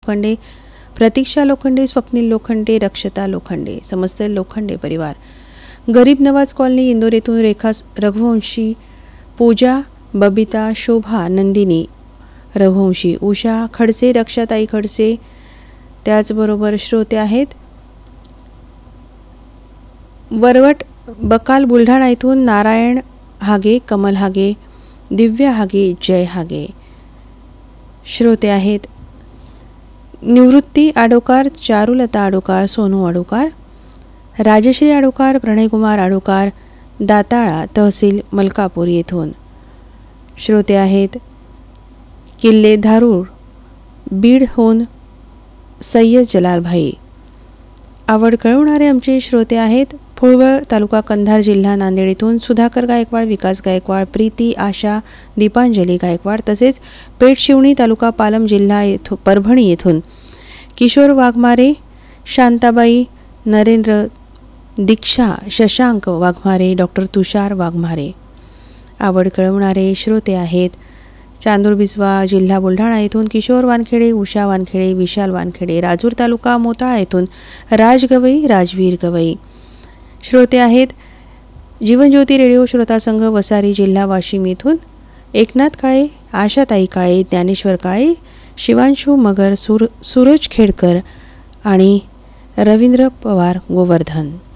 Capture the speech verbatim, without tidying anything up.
लोखंडे, प्रतीक्षा लोखंडे, स्वप्नील लोखंडे, रक्षता लोखंडे, समस्त लोखंडे परिवार, गरीब नवाज कॉलनी इंदोर येथून रेखा रघुवंशी, पूजा, बबिता, शोभा, नंदिनी रघुवंशी, उषा खडसे, रक्षाताई खडसे. त्याचबरोबर श्रोते आहेत वरवट बकाल बुलढाणा येथून नारायण हागे, कमल हागे, दिव्या हागे, जय हागे. श्रोते आहेत निवृत्ती आडोकार, चारुलता आडोकार, सोनू आडोकार, राजश्री आडोकार, प्रणयकुमार आडोकार, दाताळा तहसील मलकापूर येथून. श्रोते आहेत किल्ले धारूर बीडहून सय्यद जलालभाई. आवड कळवणारे आमचे श्रोते आहेत फुळवळ तालुका कंधार जिल्हा नांदेड येथून सुधाकर गायकवाड, विकास गायकवाड, प्रीती, आशा, दीपांजली गायकवाड. तसेच पेठशिवणी तालुका पालम जिल्हा येथून परभणी येथून किशोर वाघमारे, शांताबाई, नरेंद्र, दीक्षा, शशांक वाघमारे, डॉक्टर तुषार वाघमारे. आवड कळवणारे श्रोते आहेत चांदूर बिस्वा जिल्हा बुलढाणा येथून किशोर वानखेडे, उषा वानखेडे, विशाल वानखेडे. राजूर तालुका मोताळा येथून राज गवई, राजवीर गवई. श्रोते आहेत जीवनज्योती रेडिओ श्रोता संघ वसारी जिल्हा वाशिम येथून एकनाथ काळे, आशाताई काळे, ज्ञानेश्वर काळे, शिवांशू मगर, सूर सूरज खेडकर आणि रवींद्र पवार गोवर्धन.